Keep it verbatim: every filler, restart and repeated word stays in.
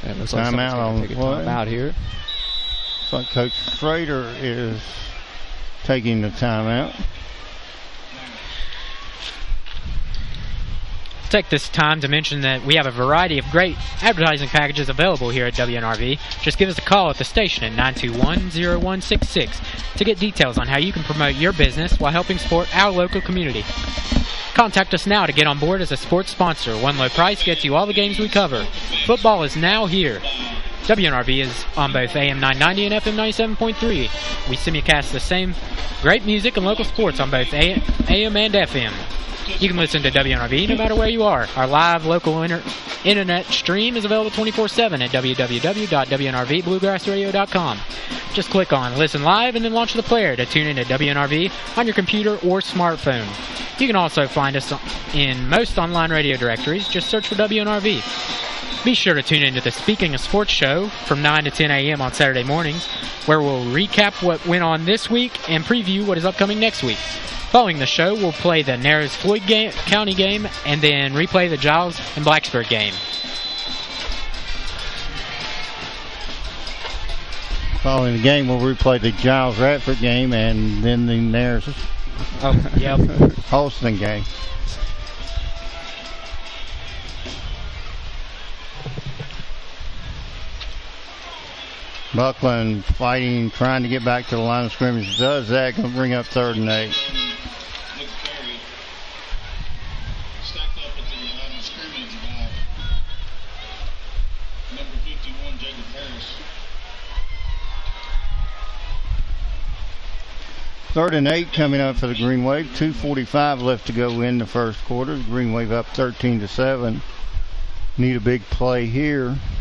It looks like someone's going to take a timeout here. Looks like Coach Frater is taking the timeout. Take this time to mention that we have a variety of great advertising packages available here at W N R V. Just give us a call at the station at nine two one, zero one six six to get details on how you can promote your business while helping support our local community. Contact us now to get on board as a sports sponsor. One low price gets you all the games we cover. Football is now here. W N R V is on both A M nine ninety and F M ninety-seven point three. We simulcast the same great music and local sports on both A M and F M. You can listen to W N R V no matter where you are. Our live local inter- internet stream is available twenty-four seven at w w w dot w n r v bluegrass radio dot com. Just click on Listen Live and then launch the player to tune into W N R V on your computer or smartphone. You can also find us in most online radio directories. Just search for W N R V. Be sure to tune into the Speaking of Sports show from nine to ten a.m. on Saturday mornings, where we'll recap what went on this week and preview what is upcoming next week. Following the show, we'll play the Narrows-Floyd game, County game and then replay the Giles and Blacksburg game. Following the game, we'll replay the Giles-Radford game and then the Narrows oh, yep. Holston game. Buckland fighting, trying to get back to the line of scrimmage. Does that, going to bring up third and eight. Stacked up at the line of scrimmage by number fifty-one, Jacob Harris. Third and eight coming up for the Green Wave. two forty-five left to go in the first quarter. The Green Wave up thirteen to seven. Need a big play here